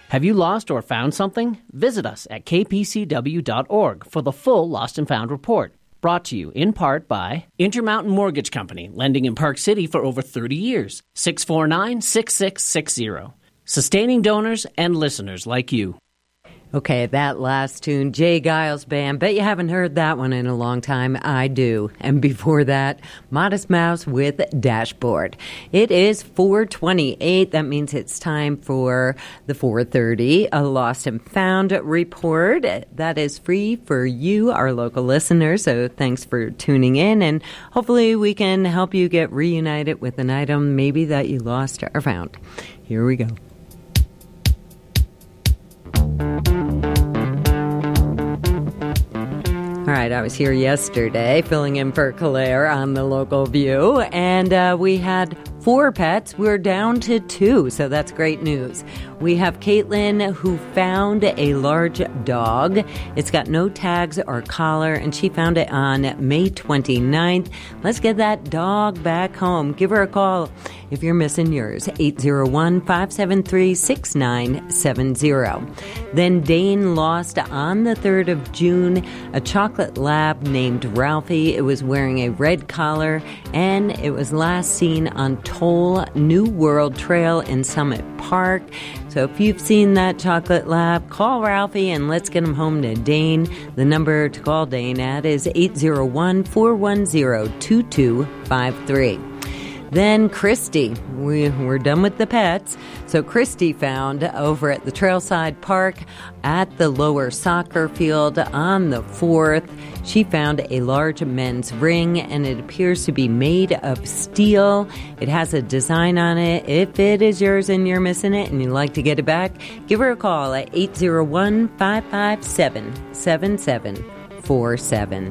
Have you lost or found something? Visit us at kpcw.org for the full Lost and Found report. Brought to you in part by Intermountain Mortgage Company, lending in Park City for over 30 years. 649-6660. Sustaining donors and listeners like you. Okay, that last tune, Jay Giles Band. Bet you haven't heard that one in a long time. I do. And before that, Modest Mouse with Dashboard. It is 4:28. That means it's time for the 4:30, a Lost and Found report. That is free for you, our local listeners. So thanks for tuning in. And hopefully we can help you get reunited with an item maybe that you lost or found. Here we go. All right, I was here yesterday filling in for Claire on the Local View, and we had 4 pets. We're down to 2, so that's great news. We have Caitlin, who found a large dog. It's got no tags or collar, and she found it on May 29th. Let's get that dog back home. Give her a call if you're missing yours, 801-573-6970. Then Dane lost on the 3rd of June a chocolate lab named Ralphie. It was wearing a red collar, and it was last seen on Toll New World Trail in Summit Park. So if you've seen that chocolate lab, call Ralphie and let's get him home to Dane. The number to call Dane at is 801-410-2253. Then Christy, we're done with the pets. So Christy found over at the Trailside Park at the lower soccer field on the 4th, she found a large men's ring, and it appears to be made of steel. It has a design on it. If it is yours and you're missing it and you'd like to get it back, give her a call at 801-557-7747.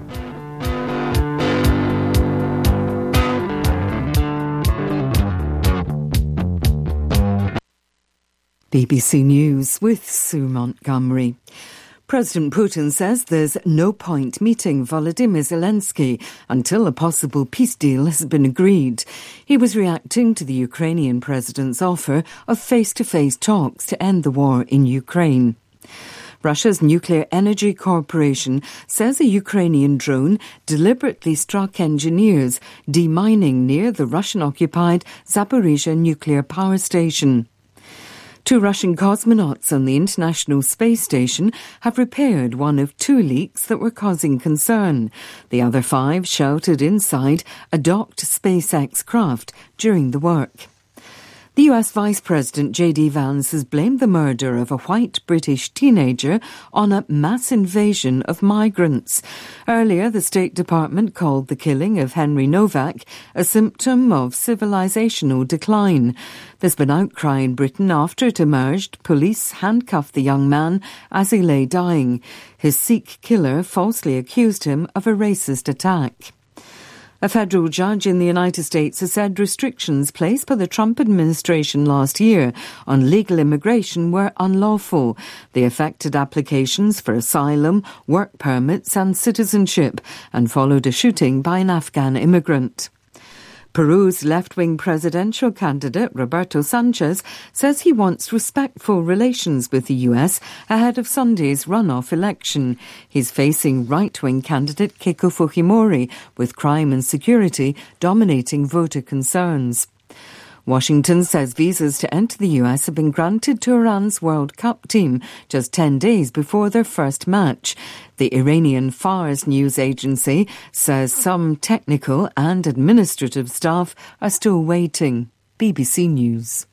BBC News with Sue Montgomery. President Putin says there's no point meeting Volodymyr Zelensky until a possible peace deal has been agreed. He was reacting to the Ukrainian president's offer of face-to-face talks to end the war in Ukraine. Russia's Nuclear Energy Corporation says a Ukrainian drone deliberately struck engineers demining near the Russian-occupied Zaporizhzhia nuclear power station. 2 Russian cosmonauts on the International Space Station have repaired one of 2 leaks that were causing concern. The other 5 sheltered inside a docked SpaceX craft during the work. The US Vice President J.D. Vance has blamed the murder of a white British teenager on a mass invasion of migrants. Earlier, the State Department called the killing of Henry Novak a symptom of civilizational decline. There's been outcry in Britain after it emerged police handcuffed the young man as he lay dying. His Sikh killer falsely accused him of a racist attack. A federal judge in the United States has said restrictions placed by the Trump administration last year on legal immigration were unlawful. They affected applications for asylum, work permits and citizenship, and followed a shooting by an Afghan immigrant. Peru's left-wing presidential candidate, Roberto Sanchez, says he wants respectful relations with the US ahead of Sunday's runoff election. He's facing right-wing candidate Keiko Fujimori, with crime and security dominating voter concerns. Washington says visas to enter the US have been granted to Iran's World Cup team just 10 days before their first match. The Iranian Fars news agency says some technical and administrative staff are still waiting. BBC News.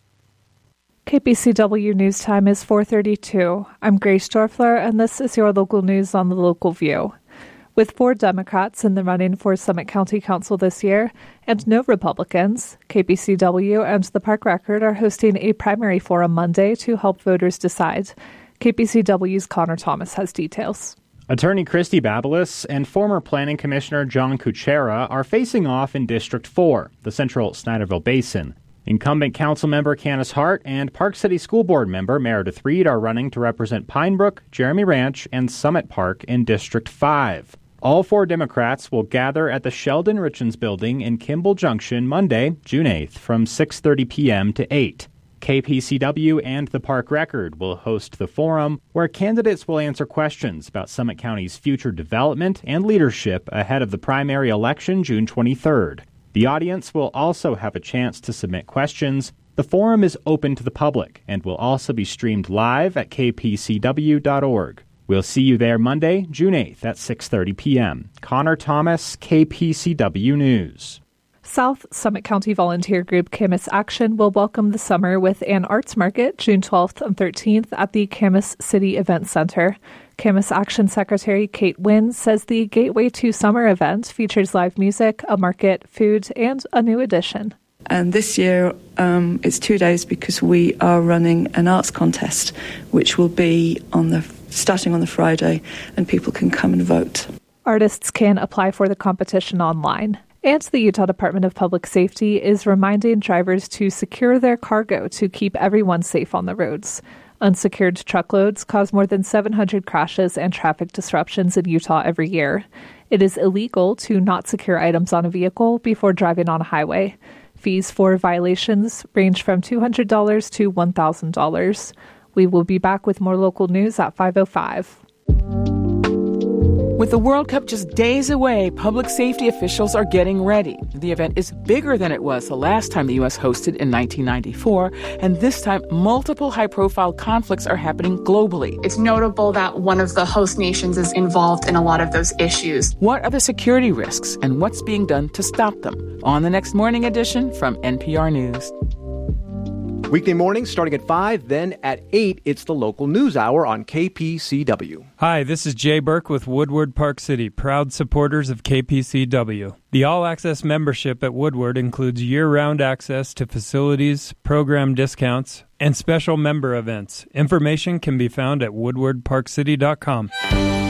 KPCW News Time is 4:32. I'm Grace Dorfler, and this is your local news on the Local View. With 4 Democrats in the running for Summit County Council this year and no Republicans, KPCW and the Park Record are hosting a primary forum Monday to help voters decide. KPCW's Connor Thomas has details. Attorney Christy Babelis and former Planning Commissioner John Kuchera are facing off in District 4, the Central Snyderville Basin. Incumbent Councilmember Candace Hart and Park City School Board member Meredith Reed are running to represent Pine Brook, Jeremy Ranch, and Summit Park in District 5. All 4 Democrats will gather at the Sheldon Richens Building in Kimball Junction Monday, June 8th from 6:30 p.m. to 8. KPCW and the Park Record will host the forum where candidates will answer questions about Summit County's future development and leadership ahead of the primary election June 23rd. The audience will also have a chance to submit questions. The forum is open to the public and will also be streamed live at kpcw.org. We'll see you there Monday, June 8th at 6:30 p.m. Connor Thomas, KPCW News. South Summit County volunteer group Camas Action will welcome the summer with an arts market June 12th and 13th at the Camas City Event Center. Camas Action Secretary Kate Wynn says the Gateway to Summer event features live music, a market, food, and a new addition. And this year it's 2 days because we are running an arts contest, which will be starting on the Friday, and people can come and vote. Artists can apply for the competition online. And the Utah Department of Public Safety is reminding drivers to secure their cargo to keep everyone safe on the roads. Unsecured truckloads cause more than 700 crashes and traffic disruptions in Utah every year. It is illegal to not secure items on a vehicle before driving on a highway. Fees for violations range from $200 to $1,000. We will be back with more local news at 5:05. With the World Cup just days away, public safety officials are getting ready. The event is bigger than it was the last time the U.S. hosted in 1994, and this time multiple high-profile conflicts are happening globally. It's notable that one of the host nations is involved in a lot of those issues. What are the security risks, and what's being done to stop them? On the next morning edition from NPR News. Weekday mornings starting at 5, then at 8, it's the local news hour on KPCW. Hi, this is Jay Burke with Woodward Park City, proud supporters of KPCW. The all-access membership at Woodward includes year-round access to facilities, program discounts, and special member events. Information can be found at woodwardparkcity.com.